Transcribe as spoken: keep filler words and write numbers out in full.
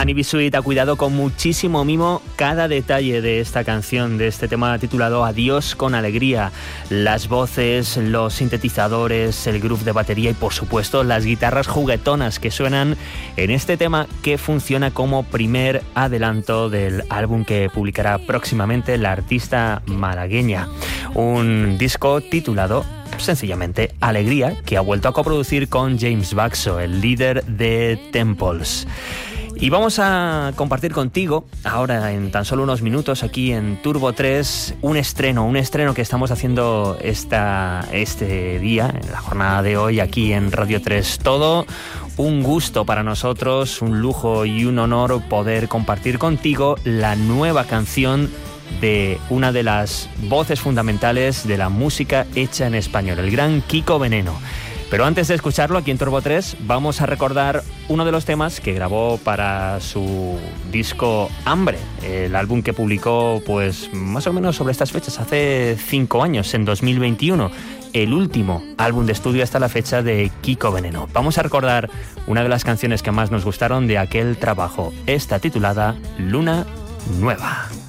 Annie B. Sweet ha cuidado con muchísimo mimo cada detalle de esta canción, de este tema titulado Adiós con alegría. Las voces, los sintetizadores, el groove de batería y, por supuesto, las guitarras juguetonas que suenan en este tema que funciona como primer adelanto del álbum que publicará próximamente la artista malagueña. Un disco titulado sencillamente Alegría, que ha vuelto a coproducir con James Baxo, el líder de Temples. Y vamos a compartir contigo, ahora en tan solo unos minutos aquí en Turbo tres, un estreno, un estreno que estamos haciendo esta, este día, en la jornada de hoy aquí en Radio tres. Todo un gusto para nosotros, un lujo y un honor poder compartir contigo la nueva canción de una de las voces fundamentales de la música hecha en español, el gran Kiko Veneno. Pero antes de escucharlo aquí en Turbo tres, vamos a recordar uno de los temas que grabó para su disco Hambre, el álbum que publicó pues más o menos sobre estas fechas, hace cinco años, en dos mil veintiuno, el último álbum de estudio hasta la fecha de Kiko Veneno. Vamos a recordar una de las canciones que más nos gustaron de aquel trabajo, esta titulada Luna Nueva.